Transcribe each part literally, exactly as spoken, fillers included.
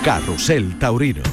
Carrusel Taurino.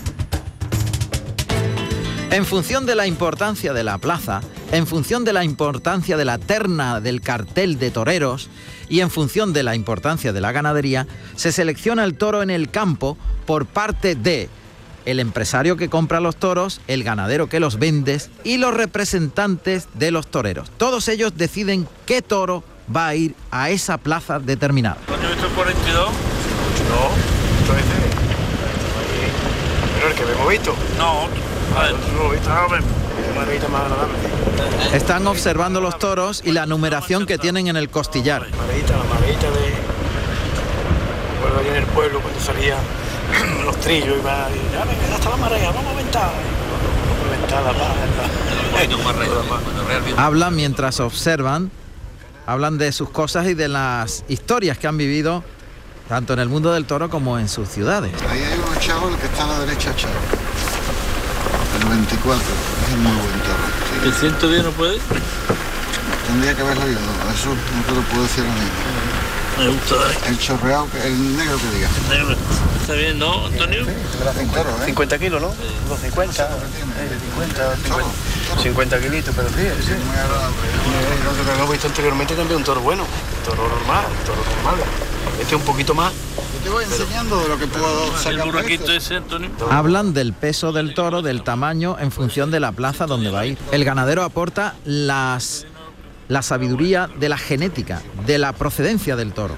En función de la importancia de la plaza, en función de la importancia de la terna del cartel de toreros y en función de la importancia de la ganadería, se selecciona el toro en el campo por parte de el empresario que compra los toros, el ganadero que los vende y los representantes de los toreros. Todos ellos deciden qué toro va a ir a esa plaza determinada. ¿Coño, esto es cuarenta y dos? No, esto es de... Pero el que hemos visto. No, a ver. No lo he visto, a ver. Maravilla más agradable. Están observando los toros y la numeración que tienen en el costillar. Maravilla, la maravilla de... Recuerdo allí en el pueblo cuando salía los trillos y va y ya venga, ya está la marea, vamos a aventar. Vamos a aventar la plaza. Hablan mientras observan, hablan de sus cosas y de las historias que han vivido tanto en el mundo del toro como en sus ciudades. Ahí hay uno chavo, el que está a la derecha, chavo. El veinticuatro, es un muy buen toro. ¿El ciento diez no puede? Tendría que haberlo yo, eso no te lo puedo decir a mí. Me gusta, ¿eh? El chorreado, el negro que diga. Negro. ¿Está bien, no, Antonio? Sí, sí, un toro, ¿eh? cincuenta kilos, ¿no? Sí. Los cincuenta, cincuenta, cincuenta kilitos, pero sí, sí. Muy agradable. Lo que hemos visto anteriormente también un toro bueno, un toro normal, un toro normal. Este un poquito más. Yo te voy enseñando de lo que puedo sacar. El burraquito ese, Antonio. Hablan del peso del toro, del tamaño en función de la plaza donde va a ir. El ganadero aporta las, la sabiduría de la genética, de la procedencia del toro.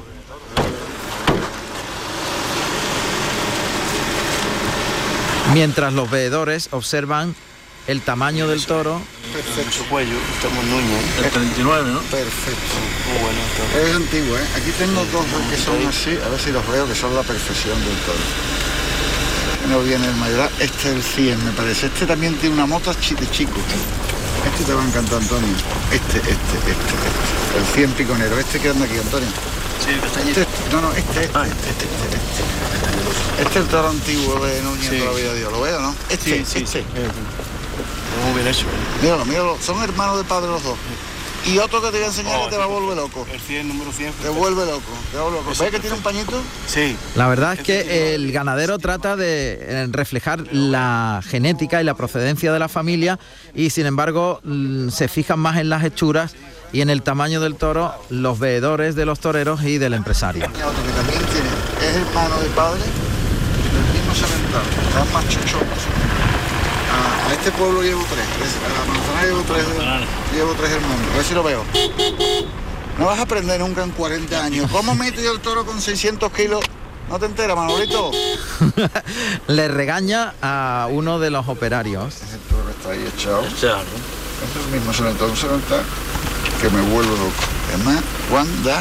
Mientras los veedores observan el tamaño del toro. Perfecto. Su cuello, estamos en Núñez. El treinta y nueve, ¿no? Perfecto. Muy bueno el toro. Es antiguo, ¿eh? Aquí tengo dos que son así, a ver si los veo, que son la perfección del toro. No viene el mayoral, este es el cien, me parece. Este también tiene una mota chi- de chico. Este te va a encantar, Antonio. Este, este, este, este. El cien piconero. Este que anda aquí, Antonio. Sí, el castañito. Este, no, no, este, este, Ah, este, este, este, este. Este es el toro antiguo de Núñez Sí. toda la vida de Dios. ¿Lo veo, no? Este, Sí, sí, este. sí. Muy bien hecho. Míralo, míralo. Son hermanos de padre los dos. Y otro que te voy a enseñar Oh, que te va a volver loco. El cien, número cien. Te vuelve loco, te vuelve loco. ¿Ves que tiene un pañito? Sí. La verdad es que el ganadero trata de eh, reflejar la genética y la procedencia de la familia y sin embargo mm, se fijan más en las hechuras y en el tamaño del toro los veedores de los toreros y del empresario. Y otro que también tiene, es hermano de padre, del mismo semental, están más chochones. A, a este pueblo llevo tres, a la manzana llevo tres, llevo tres hermanos, a ver si lo veo. No vas a aprender nunca en cuarenta años. ¿Cómo meto yo el toro con seiscientos kilos? ¿No te enteras, Manolito? Le regaña a uno de los operarios. Ese toro está ahí echado. Ya, ¿no? Este es el mismo semental, un semental que me vuelve loco. Además, Juan da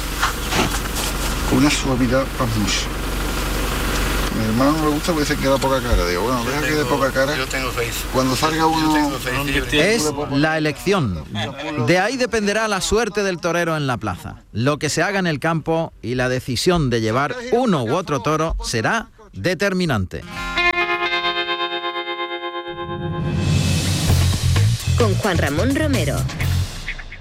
una suavidad pasmosa. A mi hermano no le gusta porque dice que da poca cara. Digo, bueno, deja que dé poca cara. Yo tengo seis. Cuando salga uno... Es la elección. De ahí dependerá la suerte del torero en la plaza. Lo que se haga en el campo y la decisión de llevar uno u otro toro será determinante. Con Juan Ramón Romero.